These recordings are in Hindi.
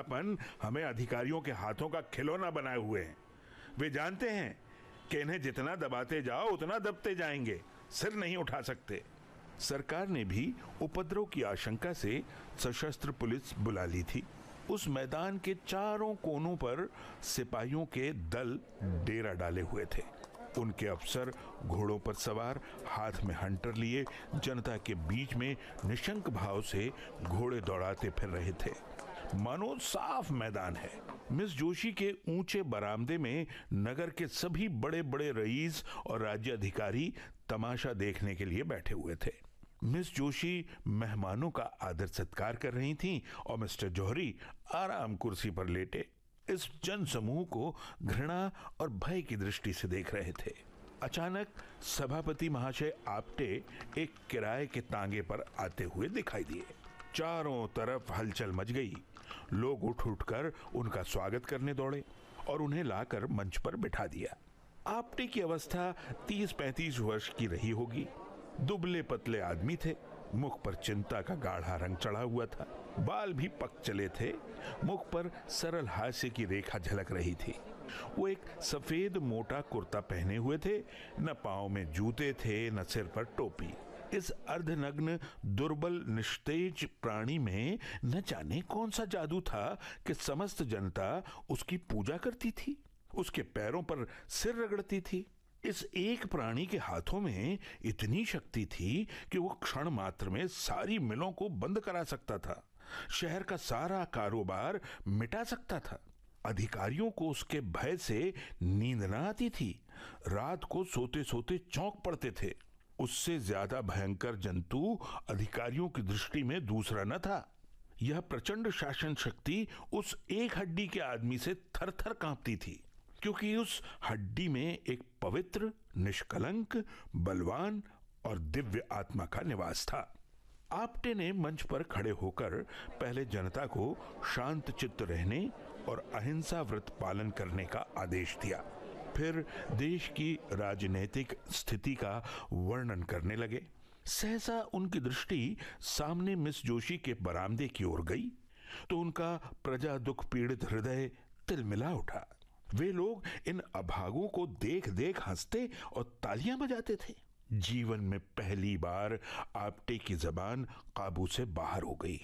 नेतापन हमें अधिकारियों के हाथों का खिलौना बनाए हुए हैं। वे जानते हैं कि इन्हें जितना दबाते जाओ उतना दबते जाएंगे, सिर नहीं उठा सकते। सरकार ने भी उपद्रव की आशंका से सशस्त्र पुलिस बुला ली थी। उस मैदान के चारों कोनों पर सिपाहियों के दल डेरा डाले हुए थे। उनके अफसर घोड़ों पर सवार, हाथ में हंटर लिए, जनता के बीच में निशंक भाव से घोड़े दौड़ाते फिर रहे थे, मानो साफ मैदान है। मिस जोशी के ऊंचे बरामदे में नगर के सभी बड़े बड़े रईस और राज्य अधिकारी तमाशा देखने के लिए बैठे हुए थे। मिस जोशी मेहमानों का आदर सत्कार कर रही थीं और मिस्टर जौहरी आराम कुर्सी पर लेटे इस जन समूह को घृणा और भय की दृष्टि से देख रहे थे। अचानक सभापति महाशय आपटे एक किराए के तांगे पर आते हुए दिखाई दिए। चारों तरफ हलचल मच गई। लोग उठ उठकर उनका स्वागत करने दौड़े और उन्हें लाकर मंच पर बिठा दिया। आपटे की अवस्था 30-35 वर्ष की रही होगी। दुबले पतले आदमी थे, मुख पर चिंता का गाढ़ा रंग चढ़ा हुआ था, बाल भी पक चले थे, मुख पर सरल हास्य की रेखा झलक रही थी। वो एक सफेद मोटा कुर्ता पहने हुए थे, न पांव में जूते थे न सिर पर टोपी। इस अर्धनग्न दुर्बल निस्तेज प्राणी में न जाने कौन सा जादू था कि समस्त जनता उसकी पूजा करती थी, उसके पैरों पर सिर रगड़ती थी। इस एक प्राणी के हाथों में इतनी शक्ति थी कि वो क्षण मात्र में सारी मिलों को बंद करा सकता था, शहर का सारा कारोबार मिटा सकता था। अधिकारियों को उसके भय से नींद न आती थी, रात को सोते सोते चौंक पड़ते थे। उससे ज्यादा भयंकर जंतु अधिकारियों की दृष्टि में दूसरा न था। यह प्रचंड शासन शक्ति उस एक हड्डी के आदमी से थर थर कांपती थी, क्योंकि उस हड्डी में एक पवित्र, निष्कलंक, बलवान और दिव्य आत्मा का निवास था। आपटे ने मंच पर खड़े होकर पहले जनता को शांत चित्त रहने और अहिंसा व्रत पालन करने का आदेश दिया। फिर देश की राजनीतिक स्थिति का वर्णन करने लगे। सहसा उनकी दृष्टि सामने मिस जोशी के बरामदे की ओर गई तो उनका प्रजा दुख पीड़ित हृदय तिलमिला उठा। वे लोग इन अभागों को देख देख हंसते और तालियां बजाते थे। जीवन में पहली बार आपटे की जबान काबू से बाहर हो गई।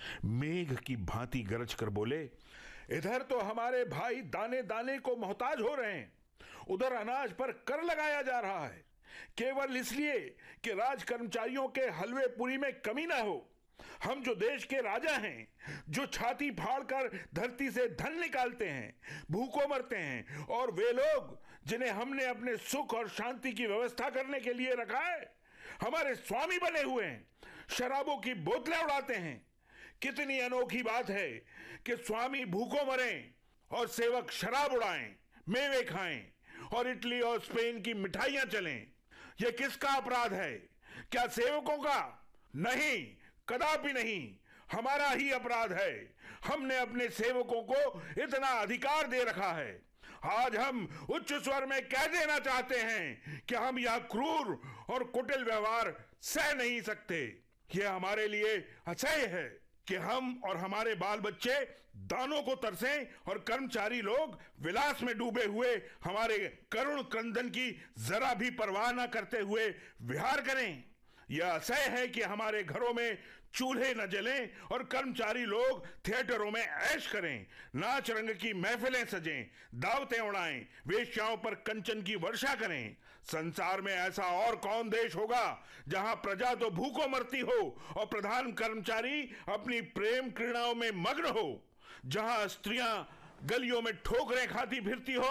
मेघ की भांति गरज कर बोले, इधर तो हमारे भाई दाने दाने को मोहताज हो रहे हैं, उधर अनाज पर कर लगाया जा रहा है, केवल इसलिए कि राज कर्मचारियों के हलवे पूरी में कमी ना हो। हम जो देश के राजा हैं, जो छाती फाड़कर धरती से धन निकालते हैं, भूखों मरते हैं, और वे लोग जिन्हें हमने अपने सुख और शांति की व्यवस्था करने के लिए रखा है, हमारे स्वामी बने हुए हैं, शराबों की बोतलें उड़ाते हैं। कितनी अनोखी बात है कि स्वामी भूखों मरें और सेवक शराब उड़ाएं, मेवे खाएं और इटली और स्पेन की मिठाइयां चलें। यह किसका अपराध है? क्या सेवकों का? नहीं, कदापि नहीं, हमारा ही अपराध है। हमने अपने सेवकों को इतना अधिकार दे रखा है। आज हम उच्च स्वर में कह देना चाहते हैं कि हम यह क्रूर और कुटिल व्यवहार सह नहीं सकते। यह हमारे लिए असह्य है कि हम और हमारे बाल बच्चे दानों को तरसें और कर्मचारी लोग विलास में डूबे हुए हमारे करुण क्रंदन की जरा भी परवाह न करते हुए विहार करें। यह असह्य है कि हमारे घरों में चूल्हे न जलें और कर्मचारी लोग थिएटरों में ऐश करें, नाच रंग की महफिलें सजें, दावतें उड़ाएं, वेश्याओं पर कंचन की वर्षा करें। संसार में ऐसा और कौन देश होगा जहां प्रजा तो भूखों मरती हो और प्रधान कर्मचारी अपनी प्रेम क्रीड़ाओं में मग्न हो, जहां स्त्रियां गलियों में ठोकरें खाती फिरती हो।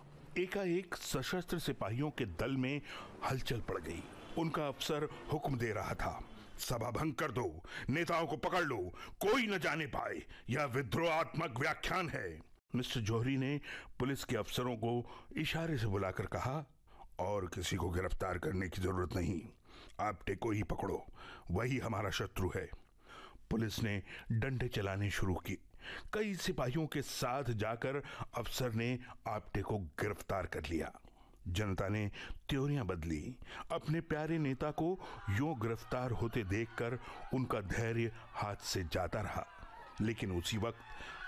एकाएक सशस्त्र सिपाहियों के दल में हलचल पड़ गई। उनका अफसर हुक्म दे रहा था, सभा भंग कर दो, नेताओं को पकड़ लो, कोई न जाने पाए, यह विद्रोहात्मक व्याख्यान है। मिस्टर जौहरी ने पुलिस के अफसरों को इशारे से बुलाकर कहा, और किसी को गिरफ्तार करने की जरूरत नहीं, आपटे को ही पकड़ो, वही हमारा शत्रु है। पुलिस ने डंडे चलाने शुरू की। कई सिपाहियों के साथ जाकर अफसर ने आपटे को गिरफ्तार कर लिया। जनता ने त्योरियां बदली। अपने प्यारे नेता को यूं गिरफ्तार होते देखकर उनका धैर्य हाथ से जाता रहा। लेकिन उसी वक्त